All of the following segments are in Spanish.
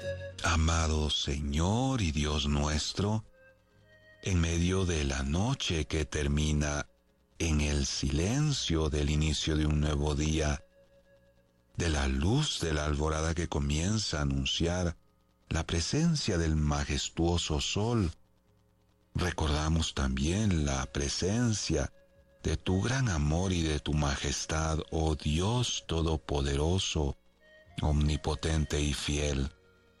Amado Señor y Dios nuestro, en medio de la noche que termina en el silencio del inicio de un nuevo día, de la luz de la alborada que comienza a anunciar la presencia del majestuoso sol, recordamos también la presencia de tu gran amor y de tu majestad, oh Dios Todopoderoso, omnipotente y fiel.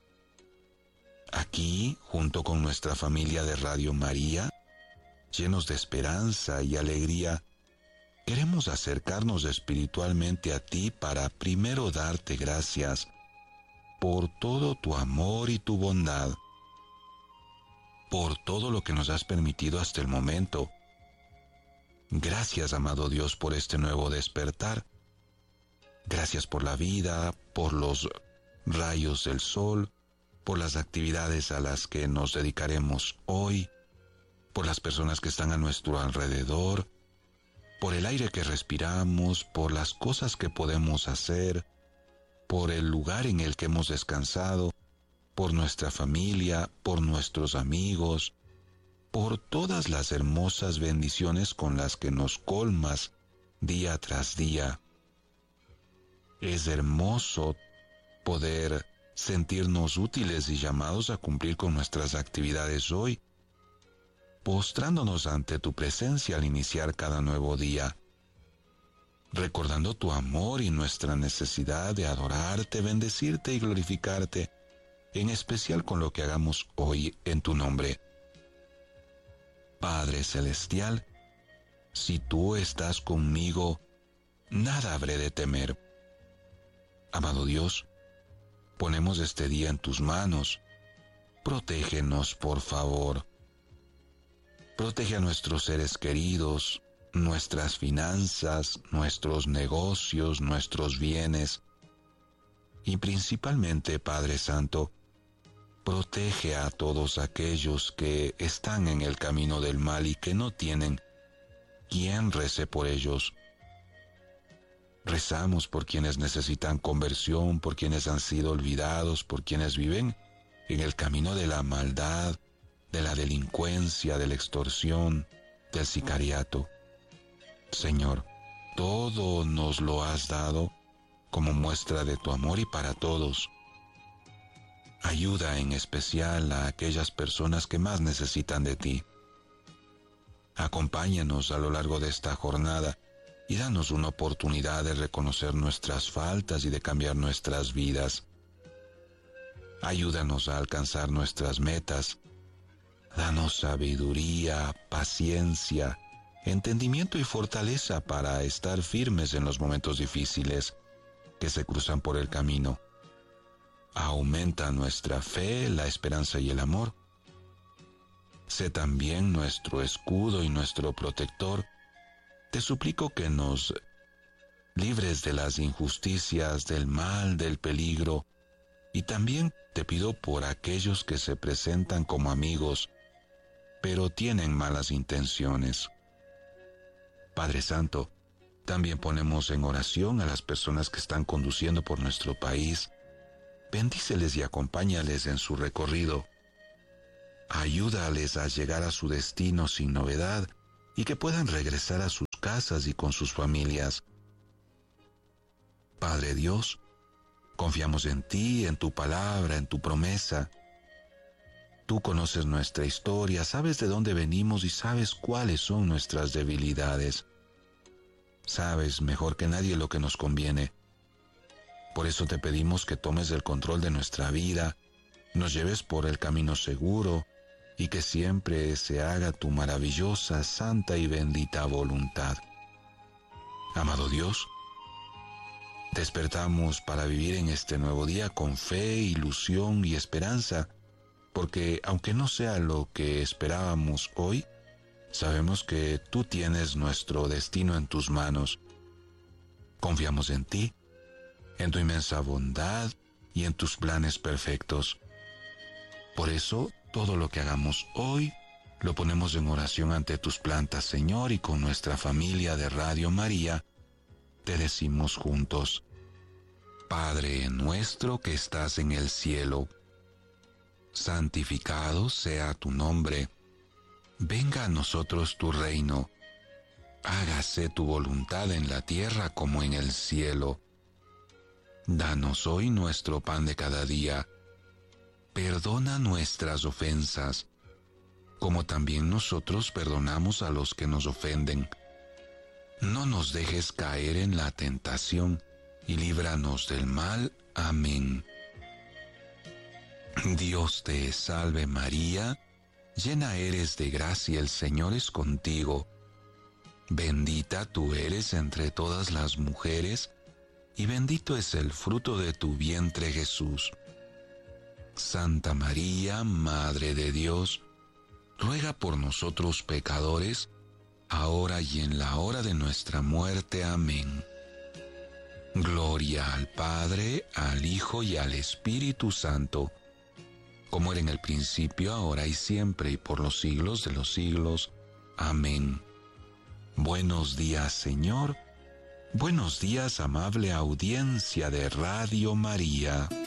Aquí, junto con nuestra familia de Radio María, llenos de esperanza y alegría, queremos acercarnos espiritualmente a ti para primero darte gracias por todo tu amor y tu bondad, por todo lo que nos has permitido hasta el momento. Gracias, amado Dios, por este nuevo despertar. Gracias por la vida, por los rayos del sol, por las actividades a las que nos dedicaremos hoy, por las personas que están a nuestro alrededor, por el aire que respiramos, por las cosas que podemos hacer, por el lugar en el que hemos descansado, por nuestra familia, por nuestros amigos, por todas las hermosas bendiciones con las que nos colmas día tras día. Es hermoso poder sentirnos útiles y llamados a cumplir con nuestras actividades hoy, postrándonos ante tu presencia al iniciar cada nuevo día, recordando tu amor y nuestra necesidad de adorarte, bendecirte y glorificarte, en especial con lo que hagamos hoy en tu nombre. Padre Celestial, si tú estás conmigo, nada habré de temer. Amado Dios, ponemos este día en tus manos. Protégenos, por favor. Protege a nuestros seres queridos, nuestras finanzas, nuestros negocios, nuestros bienes. Y principalmente, Padre Santo, protege a todos aquellos que están en el camino del mal y que no tienen quien rece por ellos. Rezamos por quienes necesitan conversión, por quienes han sido olvidados, por quienes viven en el camino de la maldad, de la delincuencia, de la extorsión, del sicariato. Señor, todo nos lo has dado como muestra de tu amor y para todos. Ayuda en especial a aquellas personas que más necesitan de ti. Acompáñanos a lo largo de esta jornada y danos una oportunidad de reconocer nuestras faltas y de cambiar nuestras vidas. Ayúdanos a alcanzar nuestras metas. Danos sabiduría, paciencia, entendimiento y fortaleza para estar firmes en los momentos difíciles que se cruzan por el camino. Aumenta nuestra fe, la esperanza y el amor. Sé también nuestro escudo y nuestro protector. Te suplico que nos libres de las injusticias, del mal, del peligro, y también te pido por aquellos que se presentan como amigos, pero tienen malas intenciones. Padre Santo, también ponemos en oración a las personas que están conduciendo por nuestro país. Bendíceles y acompáñales en su recorrido. Ayúdales a llegar a su destino sin novedad y que puedan regresar a sus casas y con sus familias. Padre Dios, confiamos en ti, en tu palabra, en tu promesa. Tú conoces nuestra historia, sabes de dónde venimos y sabes cuáles son nuestras debilidades. Sabes mejor que nadie lo que nos conviene. Por eso te pedimos que tomes el control de nuestra vida, nos lleves por el camino seguro y que siempre se haga tu maravillosa, santa y bendita voluntad. Amado Dios, despertamos para vivir en este nuevo día con fe, ilusión y esperanza, porque aunque no sea lo que esperábamos hoy, sabemos que tú tienes nuestro destino en tus manos. Confiamos en ti, en tu inmensa bondad y en tus planes perfectos. Por eso, todo lo que hagamos hoy, lo ponemos en oración ante tus plantas, Señor, y con nuestra familia de Radio María, te decimos juntos: Padre nuestro que estás en el cielo, santificado sea tu nombre. Venga a nosotros tu reino. Hágase tu voluntad en la tierra como en el cielo. Danos hoy nuestro pan de cada día. Perdona nuestras ofensas, como también nosotros perdonamos a los que nos ofenden. No nos dejes caer en la tentación, y líbranos del mal. Amén. Dios te salve María, llena eres de gracia, el Señor es contigo. Bendita tú eres entre todas las mujeres, y bendito es el fruto de tu vientre Jesús. Santa María, Madre de Dios, ruega por nosotros pecadores, ahora y en la hora de nuestra muerte. Amén. Gloria al Padre, al Hijo y al Espíritu Santo, como era en el principio, ahora y siempre, y por los siglos de los siglos. Amén. Buenos días, Señor. Buenos días, amable audiencia de Radio María.